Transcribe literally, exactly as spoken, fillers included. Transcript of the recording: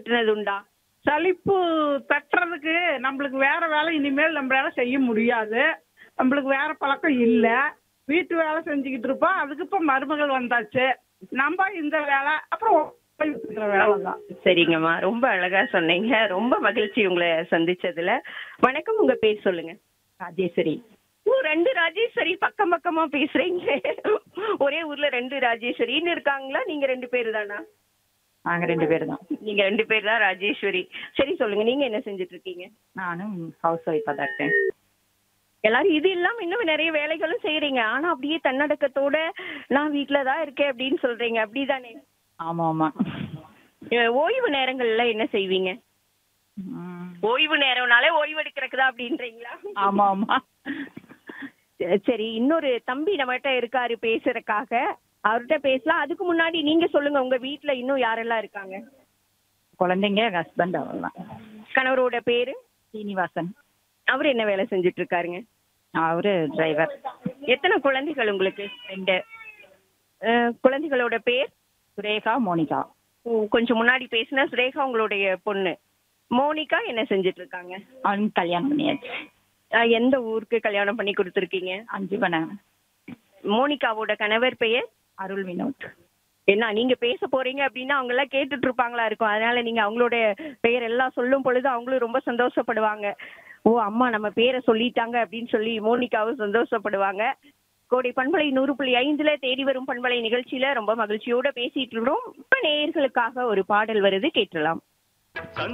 தட்டுனது உண்டா? சலிப்பு தட்டுறதுக்கு நம்மளுக்கு வேற வேலை இனிமேல் நம்மளால செய்ய முடியாது. நம்மளுக்கு வேற பழக்கம் இல்ல. வீட்டு வேலை செஞ்சுக்கிட்டு இருப்போம். அதுக்கு இப்ப மருமகள் வந்தாச்சு. நம்ம இந்த வேலை அப்புறம் இருக்கிற வேலை தான். சரிங்கம்மா. ரொம்ப அழகா சொன்னீங்க. ரொம்ப மகிழ்ச்சி உங்கள சந்திச்சதுல. வணக்கம். உங்க பேர் சொல்லுங்க. ராஜேஸ்வரி. ஓ ரெண்டு ராஜேஸ்வரி பக்கம் பக்கமா பேசுறீங்க. ஒரே ஊர்ல ரெண்டு ராஜேஸ்வரின்னு இருக்காங்களா? நீங்க ரெண்டு பேரு தானா? நாங்க ரெண்டு பேர் தான். நீங்க ரெண்டு பேர் தான் ராஜேஸ்வரி. சரி சொல்லுங்க. நீங்க என்ன செஞ்சுட்டு இருக்கீங்க? நானும் ஹவுஸ் ஒய்ஃபா தான் இருக்கேன். எல்லாரும் இது இல்லாம இன்னும் நிறைய வேலைகளும் செய்றீங்க. ஆனா அப்படியே தன்னடக்கத்தோட நான் வீட்ல தான் இருக்கேன் அப்படின்னு சொல்றீங்க. அப்படிதானே? ஆமா ஆமா. அஹ் ஓய்வு நேரங்கள்ல என்ன செய்வீங்க? ம், ஓய்வு நேரம்னாலே ஓய்வு எடுக்கிறதுக்கு தான் அப்படின்றீங்களா? ஆமா ஆமா. சரி, சரி. இன்னொரு தம்பி நம்மகிட்ட இருக்காரு பேசுறதுக்காக. அவர்கிட்ட பேசலாம். அதுக்கு முன்னாடி நீங்க சொல்லுங்க. உங்க வீட்ல இன்னும் யாரெல்லாம் இருக்காங்க? குழந்தைங்க ஹஸ்பண்ட் அவ்வளோதான். கணவரோட பேரு? சீனிவாசன். அவரு என்ன வேலை செஞ்சுட்டு இருக்காருங்க? அவரு டிரைவர். எத்தனை குழந்தைகள் உங்களுக்கு? ரெண்டு. அஹ் குழந்தைகளோட பேர்? சுரேகா, மோனிகா. ஓ, கொஞ்சம் முன்னாடி பேசின சுரேகா உங்களுடைய பொண்ணு. மோனிகா என்ன செஞ்சுட்டு இருக்காங்க? அவனுக்கு கல்யாணம் பண்ணியாச்சு. அஹ் எந்த ஊருக்கு கல்யாணம் பண்ணி கொடுத்துருக்கீங்க? அஞ்சு பண்ண. மோனிகாவோட கணவர் பெயர்? அருள் வினோத். என்ன நீங்க பேச போறீங்க அப்படின்னா அவங்க எல்லாம் கேட்டுட்டு இருப்பாங்களா இருக்கும். அதனால நீங்க அவங்களுடைய பெயர் எல்லாம் சொல்லும் பொழுது அவங்களும் ரொம்ப சந்தோஷப்படுவாங்க. ஓ அம்மா நம்ம பேரை சொல்லிட்டாங்க அப்படின்னு சொல்லி மோனிகாவும் சந்தோஷப்படுவாங்க. கோடை பண்பலை நூறு புள்ளி ஐந்துல தேடி வரும் பண்பலை நிகழ்ச்சியில ரொம்ப மகிழ்ச்சியோட பேசிட்டு இருக்கிறோம். இப்ப நேயர்களுக்காக ஒரு பாடல் வருது, கேட்டுடலாம்.